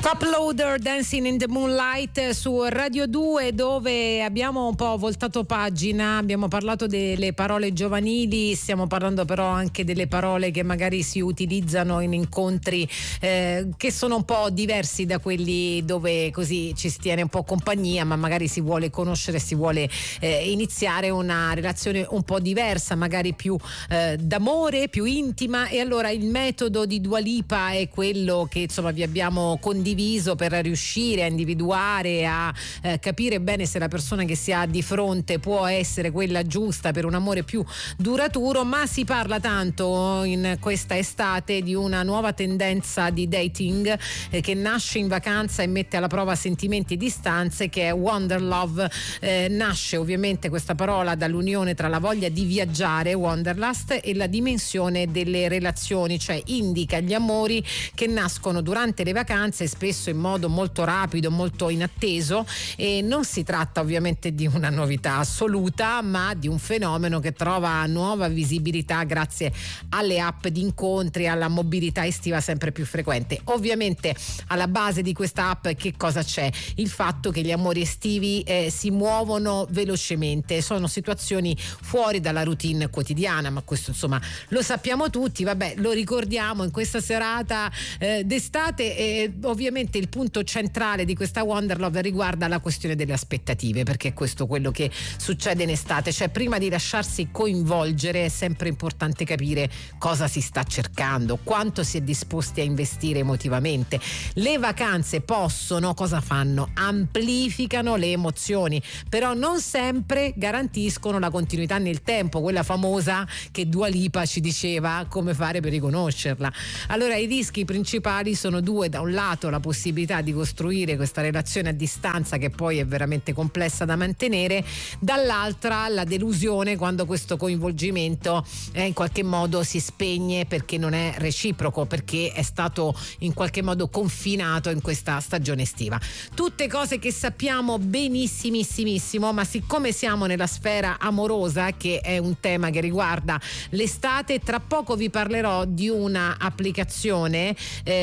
Top Loader, Dancing in the Moonlight su Radio 2, dove abbiamo un po' voltato pagina, abbiamo parlato delle parole giovanili, stiamo parlando però anche delle parole che magari si utilizzano in incontri che sono un po' diversi da quelli dove così ci si tiene un po' compagnia, ma magari si vuole conoscere, si vuole iniziare una relazione un po' diversa, magari più d'amore, più intima. E allora il metodo di Dua Lipa è quello che insomma vi abbiamo condiviso per riuscire a individuare, a capire bene se la persona che si ha di fronte può essere quella giusta per un amore più duraturo. Ma si parla tanto in questa estate di una nuova tendenza di dating che nasce in vacanza e mette alla prova sentimenti e distanze, che è Wonder Love. Nasce ovviamente questa parola dall'unione tra la voglia di viaggiare, Wanderlust, e la dimensione delle relazioni, cioè indica gli amori che nascono durante le vacanze, spesso in modo molto rapido, molto inatteso, e non si tratta ovviamente di una novità assoluta, ma di un fenomeno che trova nuova visibilità grazie alle app di incontri, alla mobilità estiva sempre più frequente. Ovviamente alla base di questa app che cosa c'è? Il fatto che gli amori estivi si muovono velocemente, sono situazioni fuori dalla routine quotidiana, ma questo insomma lo sappiamo tutti, vabbè, lo ricordiamo in questa serata d'estate. E ovviamente il punto centrale di questa Wonder Love riguarda la questione delle aspettative, perché è questo quello che succede in estate, cioè prima di lasciarsi coinvolgere è sempre importante capire cosa si sta cercando, quanto si è disposti a investire emotivamente. Le vacanze cosa fanno? Amplificano le emozioni, però non sempre garantiscono la continuità nel tempo, quella famosa che Dua Lipa ci diceva come fare per riconoscerla. Allora i rischi principali sono due: da un lato la possibilità di costruire questa relazione a distanza che poi è veramente complessa da mantenere, dall'altra la delusione quando questo coinvolgimento in qualche modo si spegne perché non è reciproco, perché è stato in qualche modo confinato in questa stagione estiva. Tutte cose che sappiamo benissimissimo, ma siccome siamo nella sfera amorosa, che è un tema che riguarda l'estate, tra poco vi parlerò di una applicazione,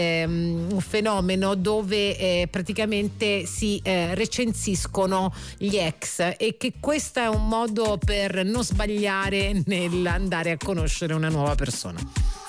un fenomeno dove praticamente si recensiscono gli ex, e che questo è un modo per non sbagliare nell'andare a conoscere una nuova persona.